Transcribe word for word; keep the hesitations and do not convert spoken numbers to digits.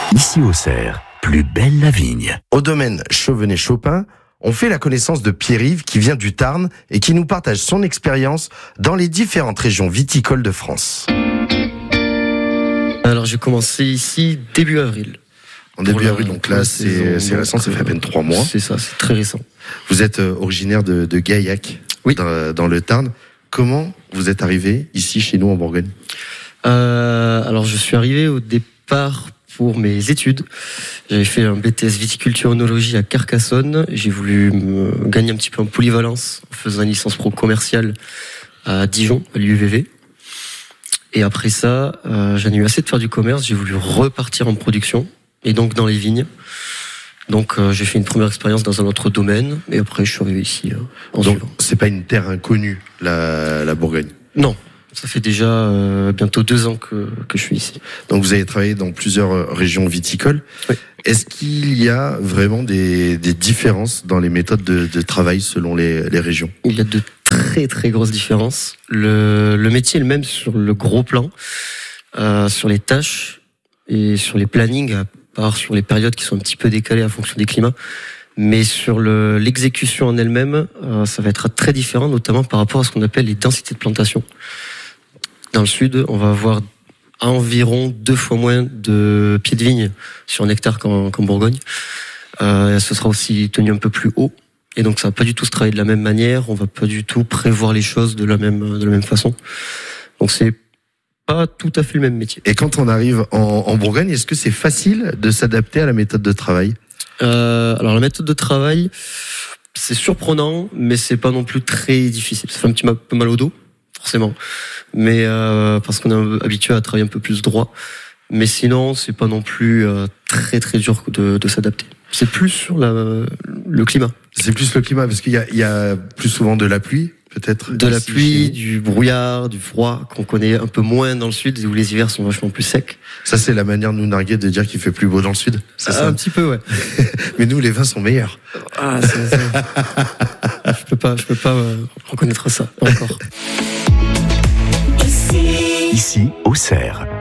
Ici au Cerf, plus belle la vigne. Au domaine Chauvenet-Chopin, on fait la connaissance de Pierre-Yves qui vient du Tarn et qui nous partage son expérience dans les différentes régions viticoles de France. Alors j'ai commencé ici début avril. En début avril, donc là c'est, c'est récent, ça fait à peine trois mois. C'est ça, c'est très récent. Vous êtes originaire de, de Gaillac, oui. dans, dans le Tarn. Comment vous êtes arrivé ici chez nous en Bourgogne ? euh, Alors je suis arrivé au départ pour mes études. J'avais fait un B T S viticulture œnologie à Carcassonne. J'ai voulu me gagner un petit peu en polyvalence en faisant une licence pro commerciale à Dijon, à l'U V V. Et après ça, euh, j'en ai eu assez de faire du commerce. J'ai voulu repartir en production et donc dans les vignes. Donc euh, j'ai fait une première expérience dans un autre domaine et après je suis arrivé ici. Euh, en donc suivant. C'est pas une terre inconnue la, la Bourgogne. Non. Ça fait déjà euh, bientôt deux ans que, que je suis ici. Donc vous avez travaillé dans plusieurs régions viticoles. Oui. Est-ce qu'il y a vraiment des, des différences dans les méthodes de, de travail selon les, les régions ? Il y a de très très grosses différences. Le, le métier est le même sur le gros plan, euh, sur les tâches et sur les plannings, à part sur les périodes qui sont un petit peu décalées en fonction des climats. Mais sur le, l'exécution en elle-même, euh, ça va être très différent, notamment par rapport à ce qu'on appelle les densités de plantation. Dans le sud, on va avoir environ deux fois moins de pieds de vigne sur un hectare qu'en, qu'en Bourgogne. Euh, ce sera aussi tenu un peu plus haut. Et donc, ça va pas du tout se travailler de la même manière. On va pas du tout prévoir les choses de la même, de la même façon. Donc, c'est pas tout à fait le même métier. Et quand on arrive en, en Bourgogne, est-ce que c'est facile de s'adapter à la méthode de travail ? euh, Alors, la méthode de travail, c'est surprenant, mais c'est pas non plus très difficile. Ça fait un petit peu mal au dos, forcément. Mais euh, parce qu'on est habitué à travailler un peu plus droit. Mais sinon, c'est pas non plus euh, très très dur de, de s'adapter. C'est plus sur la, le climat. C'est plus le climat, parce qu'il y a, il y a plus souvent de la pluie, peut-être. De la pluie, du brouillard, du froid, qu'on connaît un peu moins dans le sud, où les hivers sont vachement plus secs. Ça, c'est la manière de nous narguer de dire qu'il fait plus beau dans le sud. C'est ah, ça. Un petit peu, ouais. Mais nous, les vins sont meilleurs. Ah, c'est, c'est... je peux pas, je peux pas euh, reconnaître ça, pas encore. Ici, au Cerf.